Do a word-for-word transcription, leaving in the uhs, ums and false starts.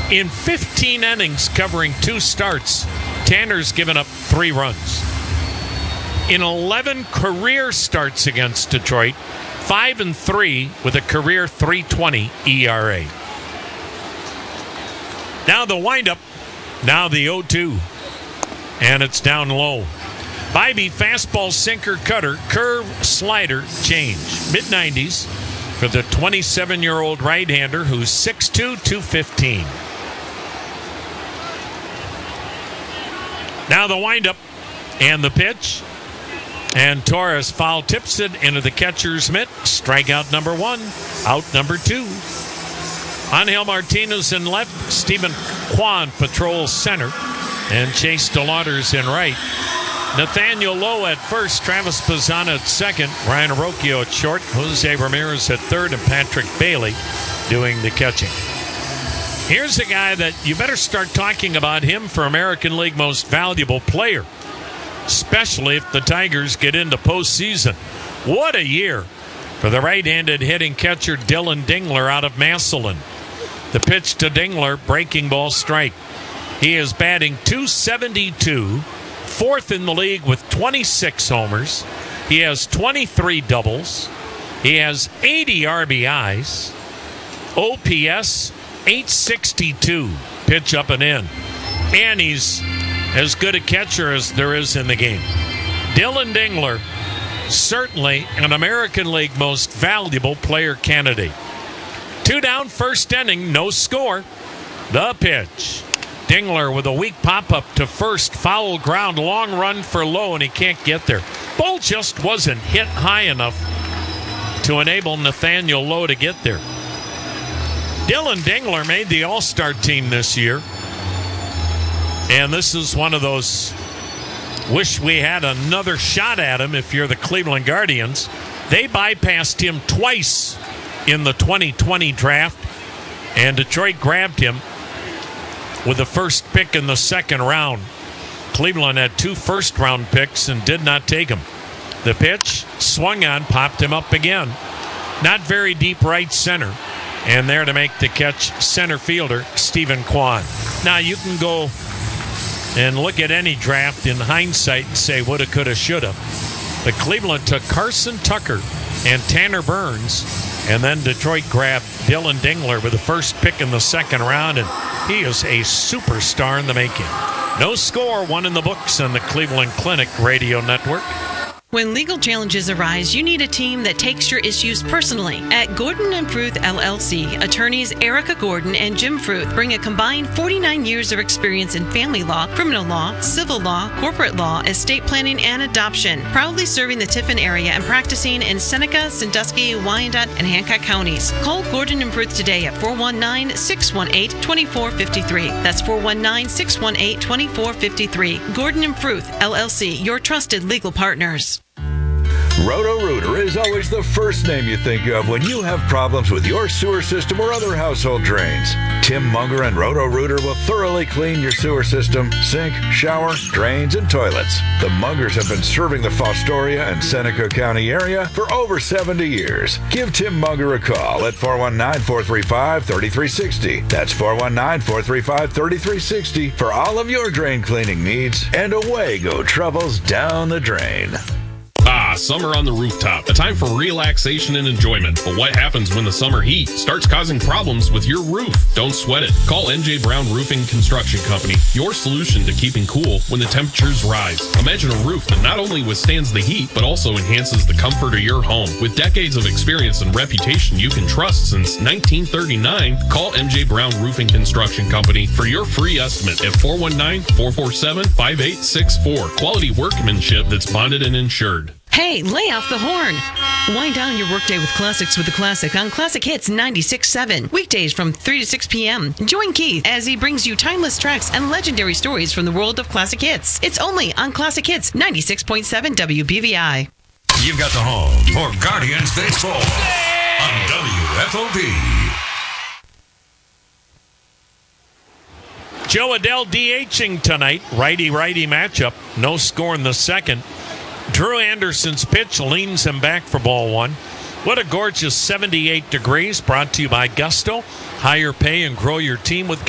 In fifteen innings covering two starts, Tanner's given up three runs. In eleven career starts against Detroit, five and three with a career three twenty E R A. Now the windup, now the oh two, and it's down low. Bybee fastball, sinker, cutter, curve, slider, change. mid nineties for the twenty-seven-year-old right-hander who's six two, two fifteen. Now the windup and the pitch. And Torres foul tips it into the catcher's mitt. Strikeout number one, out number two. Angel Martinez in left, Stephen Kwan patrols center, and Chase DeLauder's in right. Nathaniel Lowe at first, Travis Pizzana at second, Ryan Arocchio at short, Jose Ramirez at third, and Patrick Bailey doing the catching. Here's a guy that you better start talking about him for American League Most Valuable Player, especially if the Tigers get into postseason. What a year for the right-handed hitting catcher Dylan Dingler out of Massillon. The pitch to Dingler, breaking ball strike. He is batting two seventy-two, fourth in the league with twenty-six homers. He has twenty-three doubles. He has eighty R B Is. O P S eight sixty-two. Pitch up and in. And he's as good a catcher as there is in the game. Dylan Dingler, certainly an American League Most Valuable Player candidate. Two down, first inning, no score. The pitch. Dingler with a weak pop-up to first, foul ground, long run for Lowe, and he can't get there. Ball just wasn't hit high enough to enable Nathaniel Lowe to get there. Dylan Dingler made the All-Star team this year, and this is one of those wish we had another shot at him if you're the Cleveland Guardians. They bypassed him twice in the twenty twenty draft, and Detroit grabbed him with the first pick in the second round. Cleveland had two first-round picks and did not take him. The pitch, swung on, popped him up again. Not very deep right center. And there to make the catch, center fielder Stephen Kwan. Now, you can go and look at any draft in hindsight and say woulda, coulda, shoulda. But Cleveland took Carson Tucker and Tanner Burns, and then Detroit grabbed Dylan Dingler with the first pick in the second round, and he is a superstar in the making. No score, one in the books on the Cleveland Clinic Radio Network. When legal challenges arise, you need a team that takes your issues personally. At Gordon and Fruth L L C, attorneys Erica Gordon and Jim Fruth bring a combined forty-nine years of experience in family law, criminal law, civil law, corporate law, estate planning, and adoption. Proudly serving the Tiffin area and practicing in Seneca, Sandusky, Wyandotte, and Hancock counties. Call Gordon and Fruth today at four one nine, six one eight, two four five three. That's four one nine, six one eight, two four five three. Gordon and Fruth L L C, your trusted legal partners. Roto-Rooter is always the first name you think of when you have problems with your sewer system or other household drains. Tim Munger and Roto-Rooter will thoroughly clean your sewer system, sink, shower, drains, and toilets. The Mungers have been serving the Fostoria and Seneca County area for over seventy years. Give Tim Munger a call at four one nine, four three five, three three six zero. That's four one nine, four three five, three three six zero for all of your drain cleaning needs, and away go troubles down the drain. Ah, summer on the rooftop. A time for relaxation and enjoyment. But what happens when the summer heat starts causing problems with your roof? Don't sweat it. Call M J Brown Roofing Construction Company. Your solution to keeping cool when the temperatures rise. Imagine a roof that not only withstands the heat, but also enhances the comfort of your home. With decades of experience and reputation you can trust since nineteen thirty-nine, call M J Brown Roofing Construction Company for your free estimate at four one nine, four four seven, five eight six four. Quality workmanship that's bonded and insured. Hey, lay off the horn. Wind down your workday with classics with the classic on Classic Hits ninety-six point seven. Weekdays from three to six p.m. Join Keith as he brings you timeless tracks and legendary stories from the world of classic hits. It's only on Classic Hits ninety-six point seven W B V I. You've got the home for Guardians Baseball on W F O P. Joe Adell DHing tonight. Righty-righty matchup. No score in the second. Drew Anderson's pitch leans him back for ball one. What a gorgeous seventy-eight degrees, brought to you by Gusto. Higher pay and grow your team with